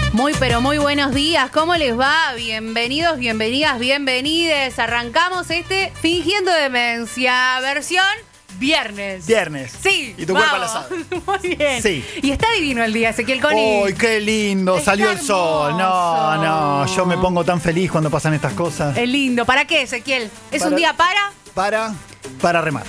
Muy, pero muy buenos días. ¿Cómo les va? Bienvenidos, bienvenidas, bienvenides. Arrancamos este Fingiendo Demencia, versión viernes. Viernes. Sí. Y tu cuerpo al asado. Muy bien. Sí. Y está divino el día, Ezequiel Coni. ¡Uy, qué lindo! Está Salió el sol. No, yo me pongo tan feliz cuando pasan estas cosas. Es lindo. ¿Para qué, Ezequiel? ¿Es un día Para remar.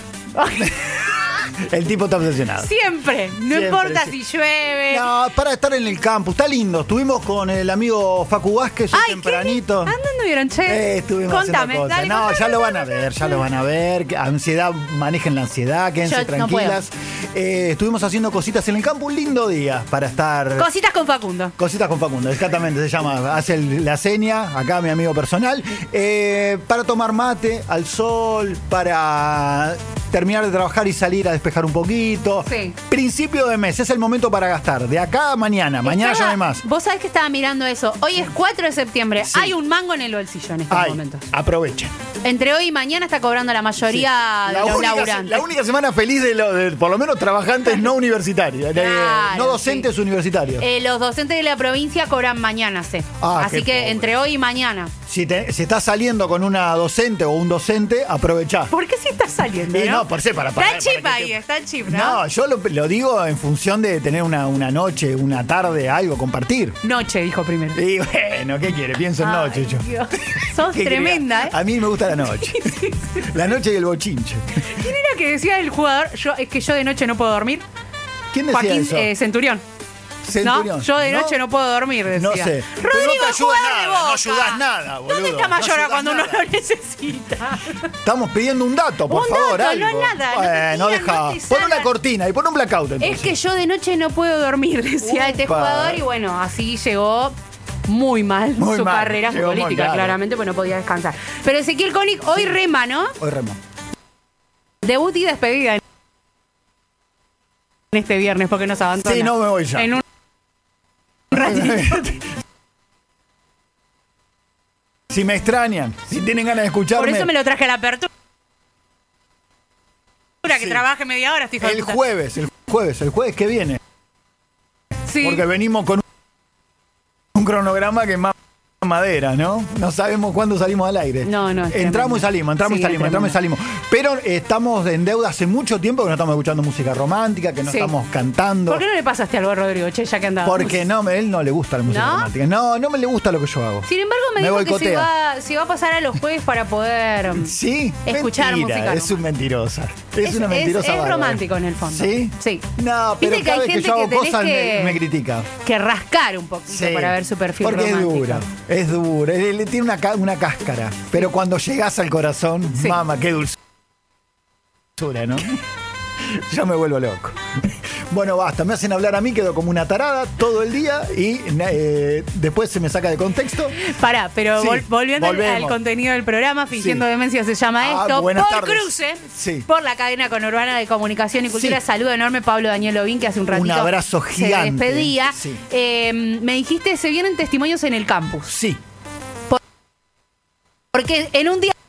El tipo está obsesionado. Siempre. No Siempre, importa sí. si llueve. No, para estar en el campo. Está lindo. Estuvimos con el amigo Facu Vázquez hoy tempranito. ¿Dónde anduvieron, che? Estuvimos Contame, haciendo cosas. dale, No, contame, ya lo van a ver, ya lo van a ver. Ansiedad, manejen la ansiedad, quédense Yo no tranquilas. Estuvimos haciendo cositas en el campo. Un lindo día para estar... Cositas con Facundo. Cositas con Facundo, exactamente, se llama, hace la seña, acá mi amigo personal, para tomar mate, al sol, para terminar de trabajar y salir a despejar un poquito. Sí. Principio de mes, es el momento para gastar, de acá a mañana ya no hay más. Vos sabés que estaba mirando eso. Hoy es 4 de septiembre. Sí. Hay un mango en el bolsillo en estos momentos. Aprovechen. Entre hoy y mañana está cobrando la mayoría Sí. de los laburantes. La única semana feliz de por lo menos trabajantes no universitarios, Claro, no docentes universitarios. Los docentes de la provincia cobran mañana, sí. Así qué que pobre. entre hoy y mañana. Si estás saliendo con una docente o un docente, aprovechá. ¿Por qué si estás saliendo? Y ¿no? no, por ser para Está pagar. el chip ahí, está el chip, ¿no? No, yo lo digo en función de tener una noche, una tarde, algo, compartir. Noche, dijo primero. Y bueno, ¿qué quiere? Pienso en noche yo. Dios. Sos ¿Qué tremenda, quería? A mí me gusta la noche. La noche y el bochinche. ¿Quién era que decía el jugador? Es que yo de noche no puedo dormir. ¿Quién decía Joaquín eso? Centurión. Centurión. ¿No? Yo de noche no puedo dormir, decía. No sé. Pero Rodrigo, no te ayuda jugador de nada, Boca. no ayudás nada, boludo. ¿Dónde está No Mayora ayudás cuando uno nada. lo necesita? Estamos pidiendo un dato, por Un favor, dato, algo. no es nada, no te Bueno, pidan, deja. no te Pon salga. una cortina y pon un blackout entonces. Es que yo de noche no puedo dormir, decía este Upa. jugador. Y bueno, así llegó muy mal Muy su mal, carrera llegó muy futbolística, claro. claramente, pues no podía descansar. Pero Ezequiel Koenig hoy rema, ¿no? Hoy remo. Debut y despedida en este viernes, porque nos abandona. Sí, no me voy ya. En un ratito. Si me extrañan, si tienen ganas de escucharme. Por eso me lo traje a la apertura. Que Sí. trabaje media hora, estoy hijo de El puta. jueves que viene. Sí. Porque venimos con un cronograma que es más madera, ¿no? No sabemos cuándo salimos al aire. No, es entramos y tremendo. salimos, Sí, entramos y salimos. Pero estamos en deuda hace mucho tiempo que no estamos escuchando música romántica, que no Sí. estamos cantando. ¿Por qué no le pasaste algo a Rodrigo, che, ya que andaba? Porque él no le gusta la música ¿No? romántica. No me le gusta lo que yo hago. Sin embargo, me dijo que boicotea. se va a pasar a los jueves para poder Sí, escuchar mentira, música es un mentirosa. Es una mentirosa. es bárbara. romántico en el fondo. ¿Sí? Sí. No, pero Viste que cada hay vez que gente yo hago que tenés cosas que- me critica. Que rascar un poquito Sí, para ver su perfil porque romántico. es dura. Él tiene una cáscara. Pero cuando llegas al corazón, Sí. mamá, qué dulzura, ¿no? Yo me vuelvo loco. Bueno, basta, me hacen hablar a mí, quedo como una tarada todo el día y después se me saca de contexto. Pará, pero Sí, volviendo al volvemos. contenido del programa, Fingiendo Sí. Demencia se llama esto, buenas por tardes. cruce, Sí. por la cadena conurbana de comunicación y cultura. Sí. Saludo enorme, Pablo Daniel Ovín, que hace un ratito abrazo gigante. se despedía. Sí. Me dijiste, se vienen testimonios en el campus. Sí. Porque en un día